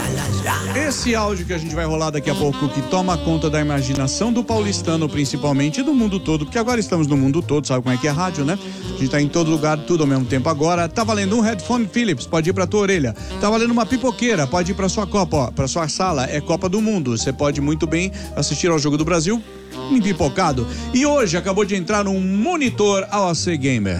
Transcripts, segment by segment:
Esse áudio que a gente vai rolar daqui a pouco, que toma conta da imaginação do paulistano, principalmente, e do mundo todo, porque agora estamos no mundo todo, sabe como é que é rádio, né? A gente tá em todo lugar, tudo ao mesmo tempo agora. Tá valendo um headphone Philips, pode ir pra tua orelha. Tá valendo uma pipoqueira, pode ir pra sua copa, ó, pra sua sala, é Copa do Mundo. Você pode muito bem assistir ao Jogo do Brasil empipocado. E hoje acabou de entrar um monitor AOC Gamer.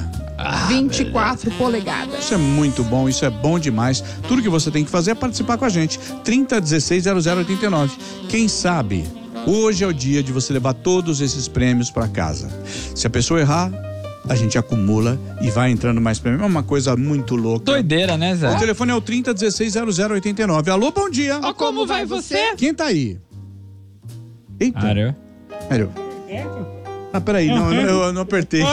24 polegadas. Isso é muito bom, isso é bom demais. Tudo que você tem que fazer é participar com a gente. 30160089. Quem sabe hoje é o dia de você levar todos esses prêmios para casa. Se a pessoa errar, a gente acumula e vai entrando mais prêmios. É uma coisa muito louca. Doideira, né, Zé? O telefone é o 30160089. Alô, bom dia. Ó, como vai você? Quem tá aí? Eita. Mário. Ah, peraí, eu não apertei.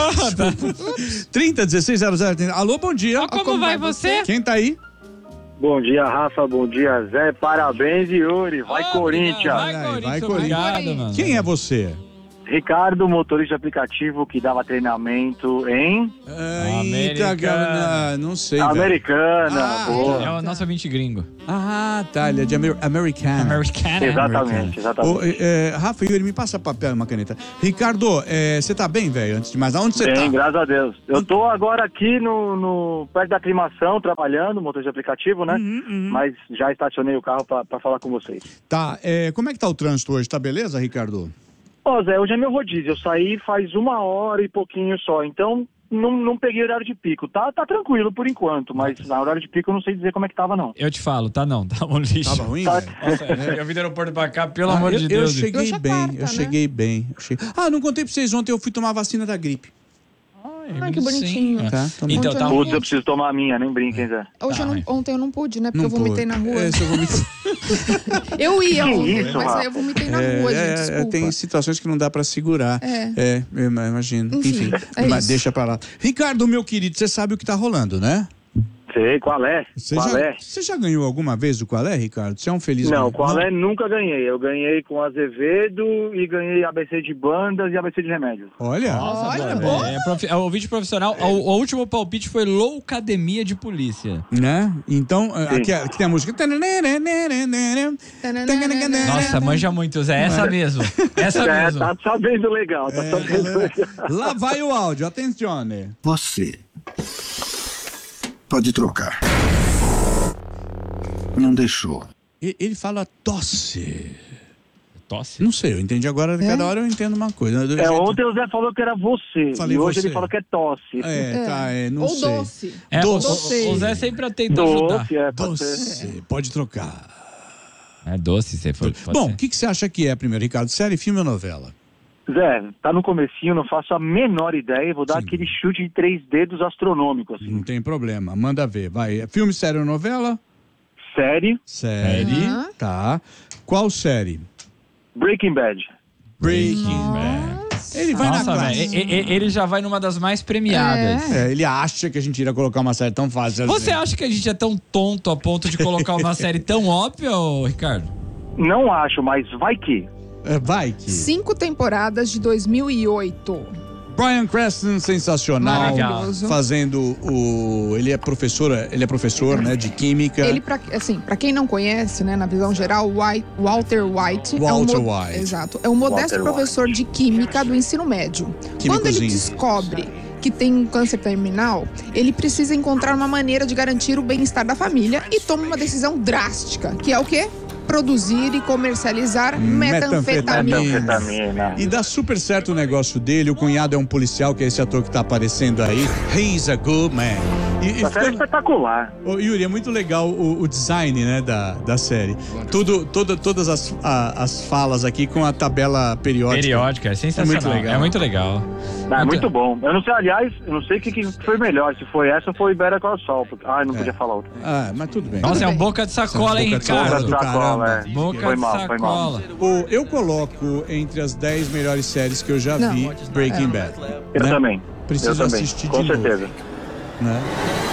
30160089. Alô, bom dia. Ó, como vai você? Quem tá aí? Bom dia, Rafa. Bom dia, Zé. Parabéns, Yuri. Vai, Corinthians. Vai, Corinthians. Obrigado, mano. Quem é você? Ricardo, motorista de aplicativo que dava treinamento em... Americana. Não sei. Americana. Boa. É o nosso ouvinte gringo. Ah, tá. Ele é de Americana. Americana. Exatamente. Rafa, Yuri, me passa papel e uma caneta. Ricardo, você tá bem, velho? Antes de mais, aonde você tá? Bem, graças a Deus. Eu tô agora aqui no perto da aclimação, trabalhando, motorista de aplicativo, né? Mas já estacionei o carro pra falar com vocês. Tá, como é que tá o trânsito hoje? Tá beleza, Ricardo? Ó, Zé, hoje é meu rodízio. Eu saí faz 1 hora e pouquinho só, então não peguei horário de pico. Tá tranquilo por enquanto, mas na horário de pico eu não sei dizer como é que tava, não. Eu te falo, tá não, tá um lixo. Tava ruim, Tá. velho? Nossa, eu vim do aeroporto pra cá, pelo amor de Eu Deus. cheguei Hoje é bem, quarta, eu né? cheguei bem. Não contei pra vocês, ontem eu fui tomar a vacina da gripe. Ai, que bonitinho. Tá, toma. Então, tá. Putz, eu preciso tomar a minha, nem brinquem, Zé. Hoje ontem eu não pude, né? Porque Não eu vomitei pôde. na rua. Você vomitou. Eu ia Que ontem, isso, mas Rafa? aí eu vomitei na rua, gente, desculpa. Tem situações que não dá pra segurar. Eu imagino. Enfim, é mas isso. deixa pra lá. Ricardo, meu querido, você sabe o que tá rolando, né? Sei, qual é? Você já ganhou alguma vez o Qual é, Ricardo? Você é um feliz Não, ganhador? qual é? Nunca ganhei. Eu ganhei com Azevedo e ganhei ABC de bandas e ABC de remédios. Olha. Olha, É ouvinte profissional. O último palpite foi Loucademia de Polícia. Né? Então, aqui tem a música. Nossa, manja muito, Zé. Essa mesmo. Essa mesmo. Tá sabendo legal, tá sabendo legal. Lá vai o áudio, atencione. Você pode trocar. Não deixou. Ele fala tosse. Tosse? Não sei, eu entendi agora, cada hora eu entendo uma coisa. Ontem o Zé falou que era você. Falei e hoje você. ele falou que é tosse. Não Ou sei. doce. Doce. O Zé sempre tenta ajudar. Doce, pode ser. Doce, pode trocar. É doce, você for. Bom, o que você acha que é primeiro, Ricardo? Série, filme ou novela? Zé, tá no comecinho, não faço a menor ideia. Vou dar Sim. aquele chute de 3 dedos astronômico, assim. Não tem problema, manda ver. Vai, filme, série ou novela? Série, Série, tá. Qual série? Breaking Bad. Breaking Bad. Ele vai Nossa, na velho. classe. Ele já vai numa das mais premiadas. Ele acha que a gente iria colocar uma série tão fácil assim. Você acha que a gente é tão tonto a ponto de colocar uma série tão óbvia, ô, Ricardo? Não acho, mas vai que. Vai que... 5 temporadas de 2008. Bryan Cranston, sensacional. Maravilhoso. Fazendo o... Ele é professor, né, de química. Ele, pra quem não conhece, né, na visão geral, Walter White. White. Exato. É um modesto Walter professor de química do ensino médio. Quando ele descobre que tem um câncer terminal, ele precisa encontrar uma maneira de garantir o bem-estar da família e toma uma decisão drástica, que é o quê? Produzir e comercializar metanfetamina. E dá super certo o negócio dele. O cunhado é um policial, que é esse ator que tá aparecendo aí. He's a good man. A série é espetacular. Ô, Yuri, é muito legal o design, né, da série. Todas as falas aqui com a tabela periódica. Periódica, é sensacional. É muito legal. É muito legal. É muito bom. Eu não sei, aliás, eu não sei o que foi melhor, se foi essa ou foi Better Call Saul. Não podia falar outra. Mas tudo bem. Nossa, é um bem. boca de sacola, hein, Boca de sacola Ricardo? do caramba. Boca Foi de mal. sacola. Eu coloco entre as 10 melhores séries que eu já vi Breaking Bad. Eu né? também. Preciso eu também. assistir Com de novo. certeza. Né?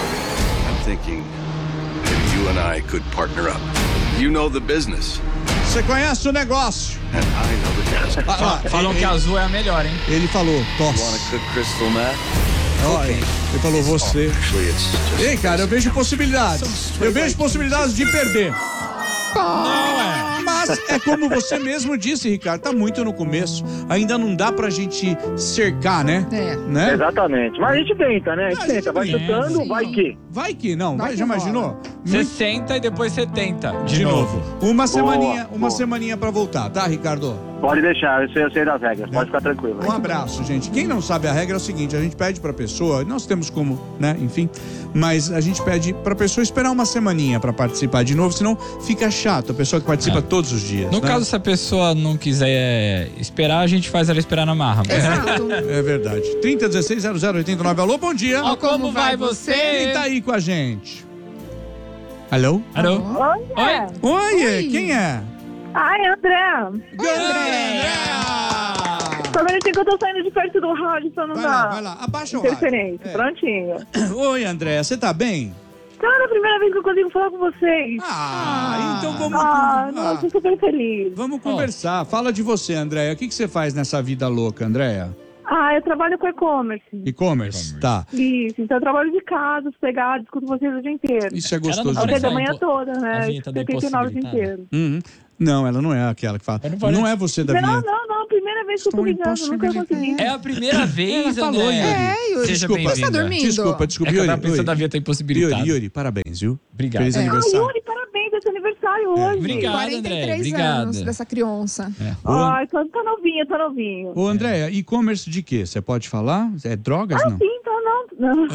I'm thinking that you and I could partner up. You know the business, Você conhece o negócio. and I know the task. Falam que a azul é a melhor, hein? Ele falou, Want tosse. to cook crystal meth? Olha, ele falou você. Actually, it's just... Ei, cara, eu vejo possibilidades. Eu vejo possibilidades de perder. Não é. Mas é como você mesmo disse, Ricardo, tá muito no começo. Ainda não dá pra gente cercar, né? Né? Exatamente. Mas a gente tenta, né? A gente tenta. Vai chutando, vai que. Vai que não. Vai Já que imaginou? 60 e depois 70. De novo. Uma Boa. semaninha pra voltar, tá, Ricardo? Pode deixar, eu sei das regras. Pode ficar tranquilo. Um abraço, gente. Quem não sabe a regra é o seguinte, a gente pede pra pessoa, nós temos como, né, enfim, mas a gente pede pra pessoa esperar uma semaninha pra participar de novo, senão fica chato, a pessoa que participa todos os dias. No né? caso, se a pessoa não quiser esperar, a gente faz ela esperar na marra. Exato. É verdade. 3016-0089. Alô, bom dia. Ó, como vai você? Quem tá aí com a gente? Alô? Alô? Oi, Oi, quem é? Ai, André. Andréa! Só um minutinho que eu tô saindo de perto do rádio, só não Vai dá lá, abaixa o rádio. interferência. Prontinho. Oi, Andréa, você tá bem? Cara, é a primeira vez que eu consigo falar com vocês. Então vamos... Nossa, eu tô super feliz. Vamos conversar. Fala de você, Andréa. O que você faz nessa vida louca, Andréa? Eu trabalho com e-commerce. E-commerce? Tá. Isso, então eu trabalho de casa, sossegado, escuto vocês o dia inteiro. Isso é gostoso. Ela não Até parece da a manhã impo- toda, a né? vinheta da 89 o dia impossibilitada. inteiro. Uhum. Não, ela não é aquela que fala. Mas não parece. Não é você da Não, vinheta. primeira vez que eu tô ligando, nunca consegui. É a primeira vez, Ela falou, André. Yuri. Yuri. Seja Desculpa. Você tá bem-vinda. dormindo? Desculpa, É que eu tava pensando Yuri. na vinheta impossibilitada. Yuri, parabéns, viu? Obrigado. Feliz É. aniversário. Yuri, parabéns, é seu aniversário hoje. Obrigado. 43 Obrigado. anos dessa criança. Ai, tô novinho. Ô, Andréa, e-commerce de quê? Você pode falar? É drogas, não? Sim, então não.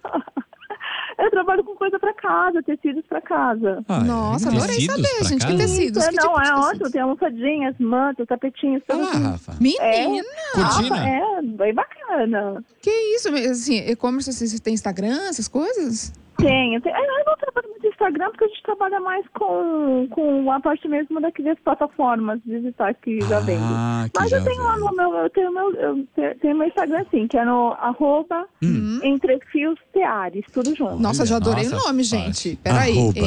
Eu trabalho com coisa pra casa, tecidos pra casa. Nossa, adorei Tecidos saber, pra gente. Que casa? tecidos? Que Não, tipo de é tecidos? ótimo. Tem almofadinhas, mantas, tapetinhos, tudo Ah, assim. Rafa. Menina, Cortina? É, bem bacana. que isso? Assim, e-commerce, você tem Instagram, essas coisas? Eu não trabalho muito no Instagram porque a gente trabalha mais com a parte mesmo das plataformas digitais que já vende. que Mas já eu tenho lá vende. no meu, eu tenho meu Instagram sim, que é no @entrefiosteares, tudo junto. Nossa, já adorei nossa, o nome, fácil. gente. Peraí. Arroba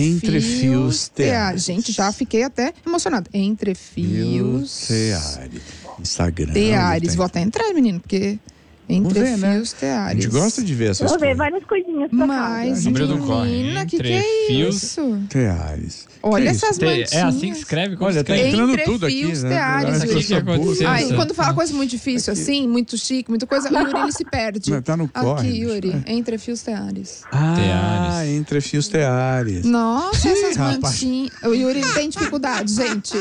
Entrefios Teares. Gente, já fiquei até emocionada. Entrefios Teares. Instagram. Teares. tem. Vou até entrar, menino, porque... Vamos ver, né? Entrefios A Teares. gente gosta de ver essas Vou ver, coisas. várias coisinhas pra Mas, casa. Número do corre. menina, que é Entrefios isso? Teares. Olha Que isso? essas mantinhas. É assim que escreve? Como Olha, tá escreve? entrando Entre tudo aqui. fios né? teares, Essa gente. coisa boa. Aconteceu. Ah, e Essa. quando fala coisa muito difícil assim, muito chique, muita coisa, o Yuri ele se perde. Não, tá no corre, Aqui, bicho. Yuri, entre fios teares. Teares. Entrefios Teares. Nossa, essas rapaz. mantinhas. O Yuri ele tem dificuldade, gente.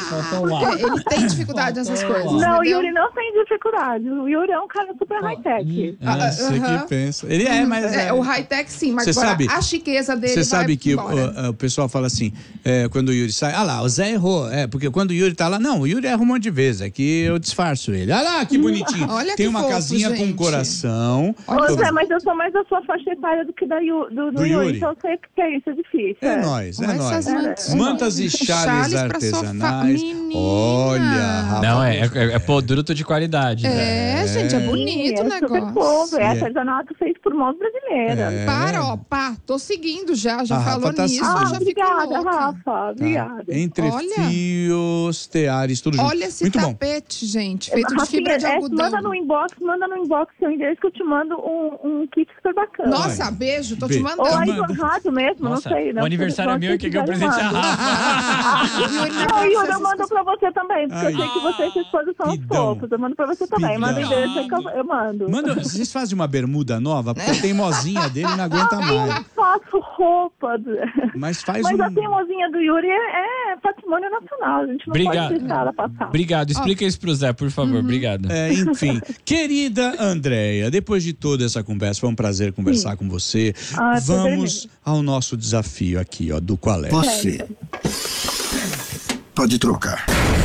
Ele tem dificuldade nessas coisas. Não, o entendeu? Yuri não tem dificuldade. O Yuri é um cara super high-tech. Você aham. que pensa. Ele é, mas é. O high-tech sim, mas Cê agora sabe- a chiqueza dele Você vai sabe que embora. o pessoal fala assim, quando o Yuri sai, lá, o Zé errou. Porque quando o Yuri tá lá, não, o Yuri erra um monte de vezes, é que eu disfarço ele. Olha lá, que bonitinho. Olha Tem que uma fofo, casinha com um gente. coração. Ô, Zé, mas eu sou mais da sua faixa etária do que do Yuri. Yuri, então eu sei que é isso, é difícil. É nóis, Olha é nóis. essas mantinhas. Mantas e chales pra artesanais. sofá. Menina. Olha, Rafa. Não, é produto de qualidade. né? Gente, é bonito o é super negócio. fofo, é artesanato feito por mãos brasileiras. Para, ó, tô seguindo já A falou Rafa tá nisso, seguindo. eu já fico Obrigada, louca. Rafa, obrigada. Entre Olha. fios, teares, tudo junto. Olha esse Muito bom. tapete, gente, feito de Rafinha, fibra de algodão. manda no inbox seu endereço que eu te mando um kit super bacana. Nossa, beijo, tô te Beijo. Ou aí mandando. no rádio mesmo, Nossa, não sei. o aniversário é meu e quem ganhou o presente é a Rafa. Não, Yuri, eu mando pra você também, porque Ai. eu sei que você e sua esposa são os Pidão. fofos. Eu mando pra você também. Manda o Pidão. endereço aí que eu mando. Manda, vocês fazem uma bermuda nova? Porque a teimosinha dele não aguenta Eu mais. não faço roupa. Mas faz Mas a um... teimosinha do Yuri é patrimônio nacional. A gente não Obrigado. pode deixar ela passar. Obrigado, explica isso pro Zé, por favor. Obrigado. Enfim, querida Andréia, depois de toda essa conversa, foi um prazer conversar com você. Ah, Vamos ao nosso desafio aqui, ó, do Qual é. Você pode trocar.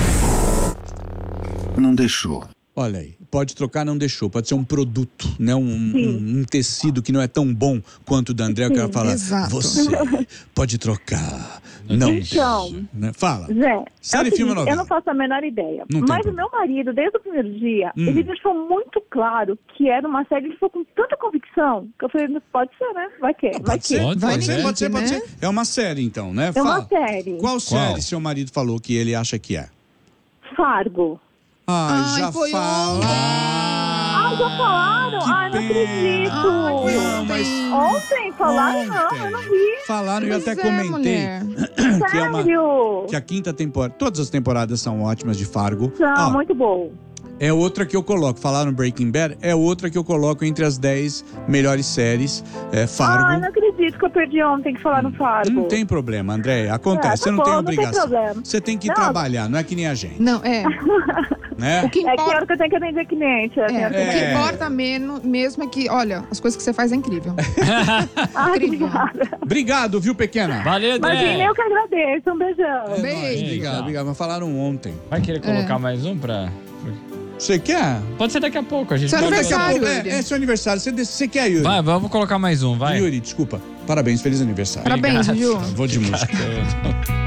Não deixou. Olha aí, pode trocar, não deixou. Pode ser um produto, né? Um tecido que não é tão bom quanto o da Andréia, que ela fala, exato. você pode trocar, não Então, deixa. Né? Fala. Zé, Série, é o filme ou seguinte, novela? eu não faço a menor ideia. Não tem Mas o problema. meu marido, desde o primeiro dia, ele deixou muito claro que era uma série. Ele falou com tanta convicção que eu falei, pode ser, né? Vai que. Pode ser, Pode pode ser. ser, pode ser, pode Né? ser. É uma série, então, né? É uma série. Qual série seu marido falou que ele acha que é? Fargo. Ai, Ai, já foi fala. Ai, Ai, já falaram? Ai, não acredito. Não, mas Ontem falaram? Não, eu não vi. falaram e eu até Pois é, comentei mulher. que é uma Sério? que a quinta temporada, todas as temporadas são ótimas de Fargo. Não, muito bom. É outra que eu coloco, falaram Breaking Bad, é outra que eu coloco entre as 10 melhores séries, Fargo. Ai, não acredito que eu perdi ontem que falaram Fargo. Não tem problema, André, acontece, tá você não bom, tem não tem obrigação. problema. Você tem que Não. trabalhar, não é que nem a gente, Não, né? o que É que importa... hora que eu tenho que atender cliente. O que importa mesmo é que, olha, as coisas que você faz é incrível. Ai, incrível. obrigada. Obrigado, viu, pequena? Valeu, Imagina, André. eu que agradeço. Um beijão. É Beijo. nóis, obrigado, Tchau. obrigado, mas falaram ontem. Vai querer colocar mais um pra... Você quer? Pode ser daqui a pouco, a gente Seu pode aniversário, colocar. Yuri. É seu aniversário, você quer, Yuri? Vai, vamos colocar mais um, vai. Yuri, desculpa. Parabéns, feliz aniversário. Parabéns, Obrigado. Ju. Vou de música. Obrigado.